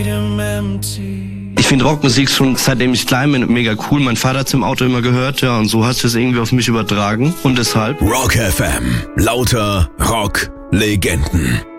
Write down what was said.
Ich finde Rockmusik schon seitdem ich klein bin mega cool. Mein Vater hat's im Auto immer gehört, ja, und so hat es irgendwie auf mich übertragen. Und deshalb Rock FM, lauter Rock-Legenden.